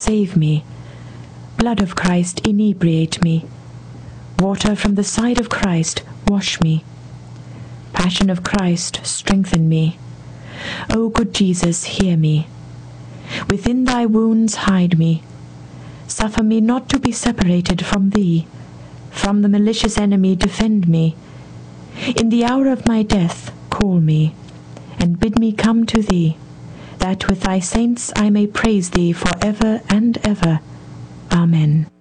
save me. Blood of Christ, inebriate me. Water from the side of Christ, wash me. Passion of Christ, strengthen me. O good Jesus, hear me. Within thy wounds hide me. Suffer me not to be separated from thee. From the malicious enemy defend me. In the hour of my death call me, and bid me come to thee, that with thy saints I may praise thee for ever and ever. Amen.